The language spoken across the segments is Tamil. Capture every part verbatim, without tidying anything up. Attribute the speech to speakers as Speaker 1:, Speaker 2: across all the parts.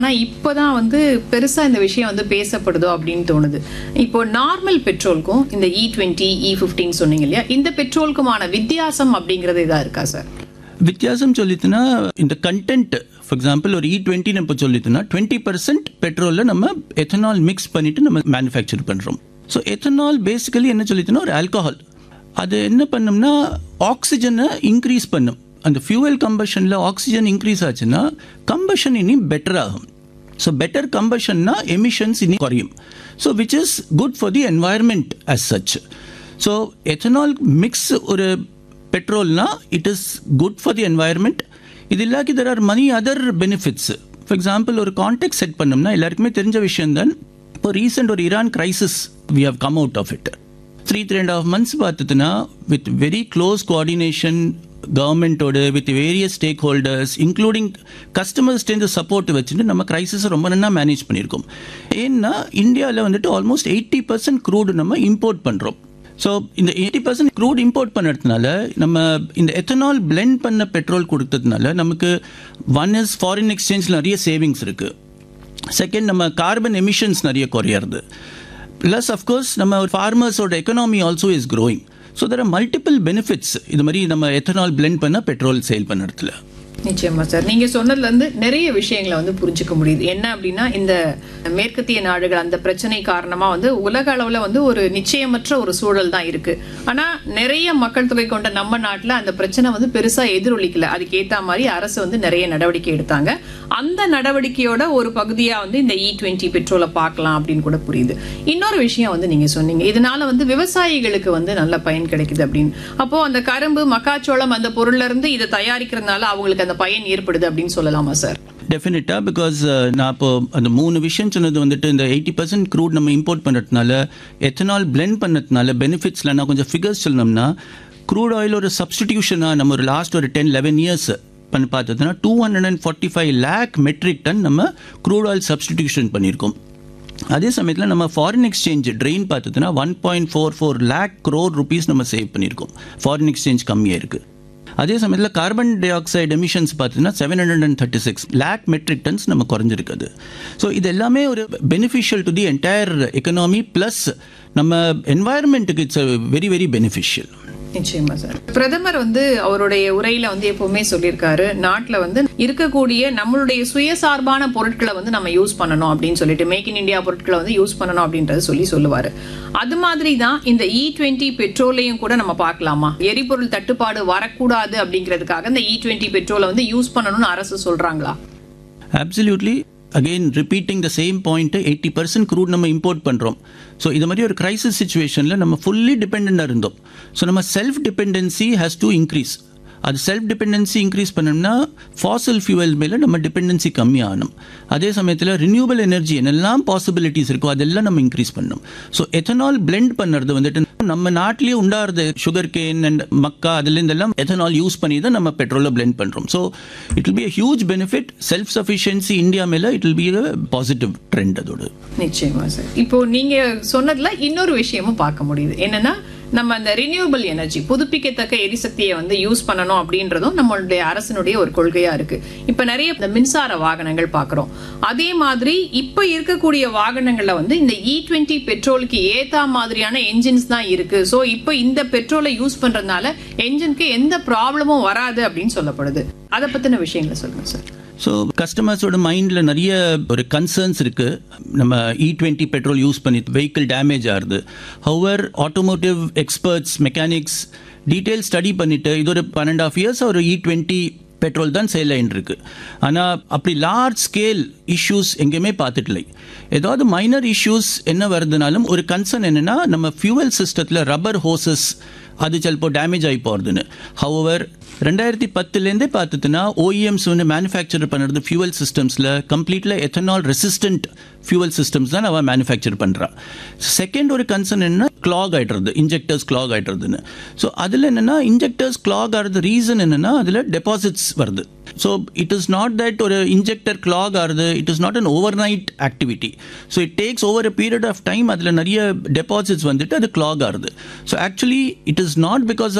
Speaker 1: ஆனால் இப்போ தான் வந்து பெருசாக இந்த விஷயம் வந்து பேசப்படுதோ அப்படின்னு தோணுது. இப்போ நார்மல் பெட்ரோலுக்கும் இந்த இ டுவெண்ட்டி இ ஃபிஃப்டின் சொன்னீங்க இல்லையா, இந்த பெட்ரோலுக்குமான வித்தியாசம் அப்படிங்கிறது இதாக இருக்கா சார்?
Speaker 2: வித்தியாசம் சொல்லிட்டுனா இந்த கண்டென்ட் ஃபார் எக்ஸாம்பிள் ஒரு இ டுவெண்ட்டி நம்ம சொல்லிட்டுனா டுவெண்ட்டி பர்சன்ட் பெட்ரோலில் நம்ம எத்தனால் மிக்ஸ் பண்ணிட்டு நம்ம மேனுஃபேக்சர் பண்ணுறோம். ஸோ எத்தனால் பேசிக்கலி என்ன சொல்லிட்டுனா ஒரு ஆல்கஹால். அது என்ன பண்ணும்னா ஆக்சிஜனை இன்க்ரீஸ் பண்ணும். அந்த ஃபியூவல் கம்பஷனில் ஆக்சிஜன் இன்க்ரீஸ் ஆச்சுன்னா கம்பஷன் இனி பெட்டர் ஆகும். ஸோ பெட்டர் கம்பஷன்னா எமிஷன்ஸ் இனி குறையும். So which is good for the environment as such. So ethanol mix ஒரு பெட்ரோல்னா it is good for the environment. இது இல்லாக்கி there are money other benefits. For example ஒரு கான்டெக்ட் செட் பண்ணோம்னா எல்லாருக்குமே தெரிஞ்ச விஷயம் தான், இப்போ ரீசெண்ட் ஒரு Iran crisis we have come out of it. Three three and half months பார்த்துட்டுனா with very close coordination கவர்மெண்ட்டோட with various stack holders including கஸ்டமர்ஸ்டேருந்து support வச்சுட்டு நம்ம கிரைசிஸை ரொம்ப நல்லா மேனேஜ் பண்ணியிருக்கோம். ஏன்னா இந்தியாவில் வந்துட்டு ஆல்மோஸ்ட் எயிட்டி பர்சன்ட் க்ரூடு நம்ம இம்போர்ட் பண்ணுறோம். ஸோ இந்த எயிட்டி பர்சன்ட் க்ரூட் இம்போர்ட் பண்ணுறதுனால நம்ம இந்த எத்தனால் பிளெண்ட் பண்ண பெட்ரோல் கொடுத்ததுனால நமக்கு ஒன் இஸ் ஃபாரின் எக்ஸ்சேஞ்சில் நிறைய சேவிங்ஸ் இருக்குது. செகண்ட், நம்ம கார்பன் எமிஷன்ஸ் நிறைய குறையிறது. ப்ளஸ் அஃப்கோர்ஸ் நம்ம ஃபார்மர்ஸோட economy also is growing. So there are multiple benefits இது மாதிரி நம்ம எத்தனால் பிளெண்ட் பண்ண பெட்ரோல் சேல் பண்ணுறதுல.
Speaker 1: நிச்சயமா சார், நீங்க சொன்னதுல இருந்து நிறைய விஷயங்களை வந்து புரிஞ்சுக்க முடியுது. என்ன அப்படின்னா இந்த மேற்கத்திய நாடுகள் அந்த பிரச்சனை காரணமா வந்து உலக அளவுல வந்து ஒரு நிச்சயமற்ற ஒரு சூழல் தான் இருக்கு. ஆனா நிறைய மக்கள் தொகை கொண்ட நம்ம நாட்டுல அந்த பிரச்சனை வந்து பெருசா எதிரொலிக்கல. அதுக்கு ஏத்த மாதிரி அரசு வந்து நிறைய நடவடிக்கை எடுத்தாங்க. அந்த நடவடிக்கையோட ஒரு பகுதியா வந்து இந்த இ டுவெண்ட்டி பெட்ரோலை பார்க்கலாம் அப்படின்னு கூட புரியுது. இன்னொரு விஷயம் வந்து நீங்க சொன்னீங்க, இதனால வந்து விவசாயிகளுக்கு வந்து நல்ல பயன் கிடைக்குது அப்படின்னு. அப்போ அந்த கரும்பு மக்காச்சோளம் அந்த பொருள்ல இருந்து இதை தயாரிக்கிறதுனால அவங்களுக்கு அந்த பயன் ஏற்படுது அப்படின்னு சொல்லலாமா சார்?
Speaker 2: டெஃபினட்டா. பிகாஸ் நான் இப்போ அந்த மூணு விஷயம் சொன்னது வந்துட்டு இந்த எயிட்டி பர்சன்ட் க்ரூட் நம்ம இம்போர்ட் பண்ணுறதுனால எத்தனால் பிளெண்ட் பண்ணதுனால பெனிஃபிட்ஸில் நான் கொஞ்சம் ஃபிகர்ஸ் சொல்லணும்னா, க்ரூட் ஆயில் ஒரு சப்ஸ்டிடியூஷனாக நம்ம ஒரு லாஸ்ட் ஒரு டென் லெவன் இயர்ஸ் பண்ணி பார்த்ததுன்னா two hundred and forty five lakh matric ton நம்ம க்ரூட் ஆயில் சப்ஸ்டிடியூஷன் பண்ணியிருக்கோம். அதே சமயத்தில் நம்ம foreign exchange train பார்த்ததுன்னா one point four four lakh crore rupees நம்ம சேவ் பண்ணியிருக்கோம். ஃபாரின் எக்ஸ்சேஞ்ச் கம்மியாக இருக்குது. அதே சமயத்தில் கார்பன் டை ஆக்சைடு எமிஷன்ஸ் பார்த்தீங்கன்னா seven hundred and thirty six lakh matric tons நம்ம குறைஞ்சிருக்குது. ஸோ இது எல்லாமே ஒரு beneficial to the entire economy plus நம்ம என்வாயர்மெண்ட்டுக்கு இட்ஸ் வெரி வெரி பெனிஃபிஷியல்.
Speaker 1: நிச்சயமா சார். பிரதமர் வந்து அவருடைய உரையில வந்து எப்பவுமே சொல்லியிருக்காரு, நாட்டுல வந்து இருக்கக்கூடிய நம்மளுடைய சுயசார்பான பொருட்களை வந்து நம்ம யூஸ் பண்ணணும் அப்படின்னு சொல்லிட்டு, மேக் இன் இந்தியா பொருட்களை வந்து யூஸ் பண்ணணும் அப்படின்றது சொல்லி சொல்லுவாரு. அது மாதிரி தான் இந்த இ டுவெண்ட்டி பெட்ரோலையும் கூட நம்ம பார்க்கலாமா? எரிபொருள் தட்டுப்பாடு வரக்கூடாது அப்படிங்கிறதுக்காக இந்த இ டுவெண்ட்டி பெட்ரோலை வந்து யூஸ் பண்ணணும்னு அரசு சொல்றாங்களா?
Speaker 2: Absolutely. Again repeating the same point, eighty percent crude நம்ம இம்போர்ட் பண்ணுறோம். ஸோ இது மாதிரி ஒரு கிரைசிஸ் சுச்சுவேஷனில் நம்ம ஃபுல்லி டிபெண்டாக இருந்தோம். ஸோ நம்ம self dependency has to increase. அது செல்ஃப் டிபெண்டன்சி இன்க்ரீஸ் பண்ணோம்னா ஃபாசில் ஃபியூவல் மேலே நம்ம டிபெண்டன்சி கம்மியாகணும். அதே சமயத்தில் ரினியூவபிள் எனர்ஜி என்னெல்லாம் பாசிபிலிட்டிஸ் இருக்கோ அதெல்லாம் நம்ம இன்க்ரீஸ் பண்ணணும். ஸோ எத்தனால் பிளெண்ட் பண்ணுறது வந்துட்டு நம்ம நாட்டிலேயே உண்டாகிறது sugar cane and Mecca அதுலேருந்தெல்லாம் ethanol use பண்ணி தான் நம்ம பெட்ரோலை பிளெண்ட் பண்ணுறோம். So it will be a huge benefit. Self sufficiency India மேலே it will be a positive trend அதோடு.
Speaker 1: நிச்சயமா சார். இப்போ நீங்க சொன்னதுல இன்னொரு விஷயமும் பார்க்க முடியுது. என்னன்னா நம்ம அந்த ரினியூவபிள் எனர்ஜி புதுப்பிக்கத்தக்க எரிசக்தியை வந்து யூஸ் பண்ணணும் அப்படின்றதும் நம்மளுடைய அரசினுடைய ஒரு கொள்கையா இருக்கு. இப்ப நிறைய இந்த மின்சார வாகனங்கள் பாக்குறோம். அதே மாதிரி இப்ப இருக்கக்கூடிய வாகனங்கள்ல வந்து இந்த இ டுவெண்ட்டி பெட்ரோலுக்கு ஏத்த மாதிரியான என்ஜின்ஸ் தான் இருக்கு. சோ இப்ப இந்த பெட்ரோலை யூஸ் பண்றதுனால என்ஜினுக்கு எந்த ப்ராப்ளமும் வராது அப்படின்னு சொல்லப்படுது. அதை பத்தின விஷயங்களை சொல்லுங்க சார்.
Speaker 2: ஸோ கஸ்டமர்ஸோட மைண்டில் நிறைய ஒரு கன்சர்ன்ஸ் இருக்குது. நம்ம இ டுவெண்ட்டி பெட்ரோல் யூஸ் பண்ணி வெஹிக்கிள் டேமேஜ் ஆகுது. Hour automotive experts mechanics detail study பண்ணிவிட்டு இது ஒரு பன்னெண்டு ஆஃப் இயர்ஸ் ஒரு இ டுவெண்ட்டி பெட்ரோல் தான் சேல் ஆகிட்டு இருக்கு. ஆனால் அப்படி லார்ஜ் ஸ்கேல் இஷ்யூஸ் எங்கேயுமே பார்த்துட்டலை. ஏதாவது மைனர் இஷ்யூஸ் என்ன வருதுனாலும் ஒரு கன்சர்ன் என்னென்னா நம்ம ஃபியூவல் சிஸ்டத்தில் ரப்பர் ஹோசஸ் அது சிலப்போ டேமேஜ் ஆகி போகிறதுன்னு. ஹவர் ரெண்டாயிரத்தி பத்துலேருந்தே பார்த்துட்டுனா ஓஇஎம்ஸ் வந்து மேனுஃபேக்சர் பண்ணுறது fuel சிஸ்டம்ஸில் கம்ப்ளீட்டில் ethanol resistant fuel systems தான் அவன் மேனுஃபேக்சர் பண்ணுறா. செகண்ட் ஒரு கன்சர்ன் என்ன, கிளாக் ஆகிடுறது, இன்ஜெக்டர்ஸ் கிளாக் ஆகிடுறதுன்னு. ஸோ அதில் என்னென்னா இன்ஜெக்டர்ஸ் கிளாக் ஆகிறது ரீசன் என்னென்னா அதில் டெபாசிட்ஸ் வருது. So it is not that ஒரு இன்ஜெக்டர் கிளாக் ஆகுது, it is not an over night activity. So it takes over a period of time அதில் நிறைய டெபாசிட்ஸ் வந்துட்டு அது கிளாக் ஆகுது. So actually it is not because of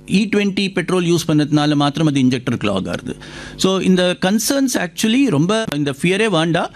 Speaker 2: E twenty petrol use பண்ணதுனால மாத்திரம் அது இன்ஜெக்டர் கிளாக் ஆகுது. ஸோ இந்த கன்சர்ன்ஸ் ஆக்சுவலி ரொம்ப இந்த ஃபியரே வேண்டாம்.